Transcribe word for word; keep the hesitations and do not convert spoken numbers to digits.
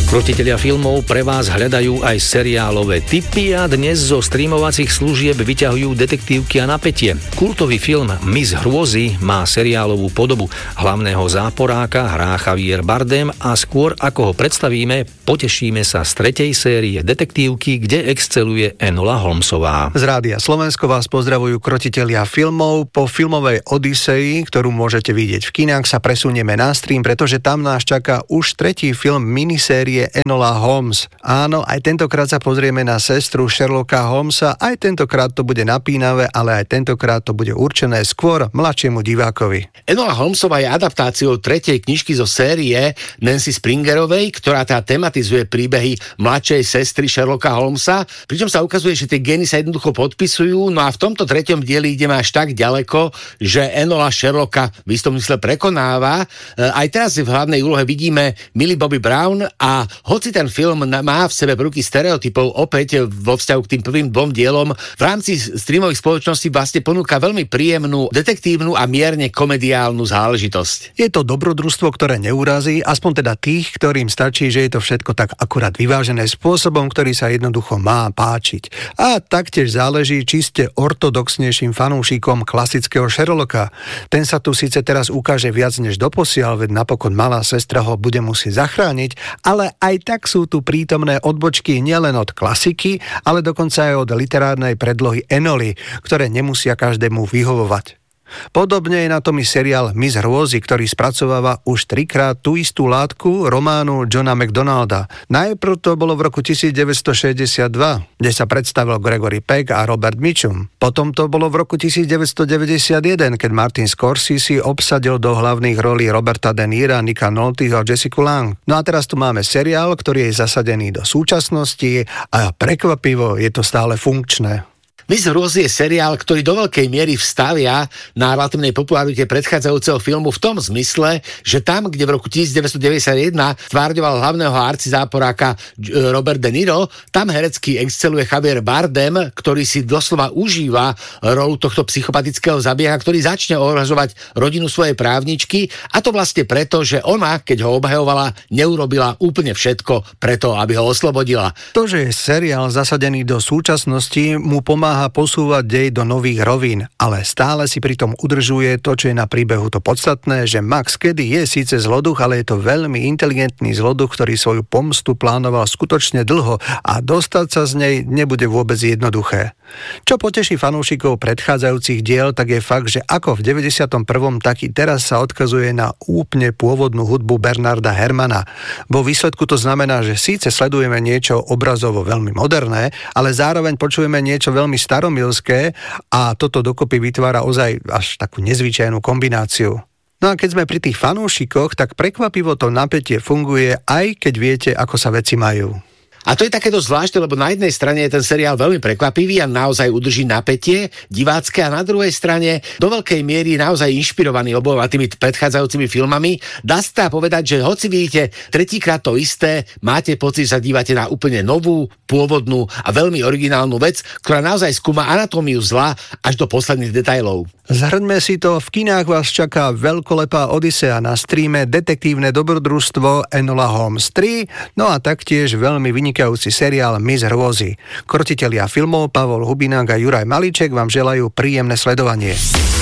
Krotitelia filmov pre vás hľadajú aj seriálové tipy a dnes zo streamovacích služieb vyťahujú detektívky a napätie. Kultový film Miss Hrôzy má seriálovú podobu. Hlavného záporáka hrá Javier Bardem a skôr ako ho predstavíme, potešíme sa z tretej série detektívky, kde exceluje Enola Holmesová. Z Rádia Slovensko vás pozdravujú krotitelia filmov. Po filmovej Odysseji, ktorú môžete vidieť v kinách, sa presunieme na stream, pretože tam nás čaká už tretí film minisérie Enola Holmes. Áno, aj tentokrát sa pozrieme na sestru Sherlocka Holmesa, aj tentokrát to bude napínavé, ale aj tentokrát to bude určené skôr mladšiemu divákovi. Enola Holmesová je adaptáciou tretej knižky zo série Nancy Springerovej, ktorá tá tematizuje príbehy mladšej sestry Sherlocka Holmesa, pričom sa ukazuje, že tie gény sa jednoducho podpisujú, no a v tomto treťom dieli ideme až tak ďaleko, že Enola Sherlocka v istom mysle prekonáva. Aj teraz v hlavnej úlohe vidíme Millie Bobby Brown a hoci ten film má v sebe prvky stereotypov opäť vo vzťahu k tým prvým dvom dielom, v rámci streamových spoločností vlastne ponúka veľmi príjemnú, detektívnu a mierne komediálnu záležitososť. Je to dobrodružstvo, ktoré neurazí, aspoň teda tých, ktorým stačí, že je to všetko tak akurát vyvážené spôsobom, ktorý sa jednoducho má páčiť. A taktiež záleží, či ste ortodoxnejším fanúšikom klasického Sherlocka. Ten sa tu síce teraz ukáže viac než doposiaľ, veď napokon malá sestra ho bude musieť zachrániť, ale aj tak sú tu prítomné odbočky nielen od klasiky, ale dokonca aj od literárnej predlohy Enoly, ktoré nemusia každému vyhovovať. Podobne je na tom i seriál Miss Hrôzy, ktorý spracováva už trikrát tú istú látku románu Johna MacDonalda. Najprv to bolo v roku devätnásťstošesťdesiatdva, kde sa predstavil Gregory Peck a Robert Mitchum. Potom to bolo v roku devätnásťstodeväťdesiatjeden, keď Martin Scorsese obsadil do hlavných rolí Roberta De Nira, Nicka Nolteho a Jessica Lange. No a teraz tu máme seriál, ktorý je zasadený do súčasnosti a prekvapivo je to stále funkčné. Miss Hrôzy je seriál, ktorý do veľkej miery vstavia na relatívnej popularite predchádzajúceho filmu v tom zmysle, že tam, kde v roku devätnásťstodeväťdesiatjeden tvárňoval hlavného arcizáporáka Robert De Niro, tam herecky exceluje Javier Bardem, ktorý si doslova užíva rolu tohto psychopatického zabieha, ktorý začne ohrožovať rodinu svojej právničky, a to vlastne preto, že ona, keď ho obhajovala, neurobila úplne všetko preto, aby ho oslobodila. To, že je seriál zasadený do súčasnosti, mu pomáha posúvať dej do nových rovín, ale stále si pritom udržuje to, čo je na príbehu to podstatné, že Max Cady je síce zloduch, ale je to veľmi inteligentný zloduch, ktorý svoju pomstu plánoval skutočne dlho a dostať sa z nej nebude vôbec jednoduché. Čo poteší fanúšikov predchádzajúcich diel, tak je fakt, že ako v deväťdesiatom prvom, tak i teraz sa odkazuje na úplne pôvodnú hudbu Bernarda Herrmanna. Vo výsledku to znamená, že síce sledujeme niečo obrazovo veľmi moderné, ale zároveň počujeme niečo veľmi staromilské a toto dokopy vytvára ozaj až takú nezvyčajnú kombináciu. No a keď sme pri tých fanúšikoch, tak prekvapivo to napätie funguje, aj keď viete, ako sa veci majú. A to je také dosť zvláštne, lebo na jednej strane je ten seriál veľmi prekvapivý a naozaj udrží napätie divácké, a na druhej strane do veľkej miery naozaj inšpirovaný oboma tými predchádzajúcimi filmami. Dá sa povedať, že hoci vidíte tretíkrát to isté, máte pocit, že sa dívate na úplne novú, pôvodnú a veľmi originálnu vec, ktorá naozaj skúma anatómiu zla až do posledných detailov. Zhrňme si to, v kinách vás čaká veľkolepá Odysea, na streame detektívne dobrodružstvo Enola Holmes tri, no a taktiež veľmi vynikajúci seriál Miss Hrôzy. Krotitelia filmov Pavol Hubinák a Juraj Malíček vám želajú príjemné sledovanie.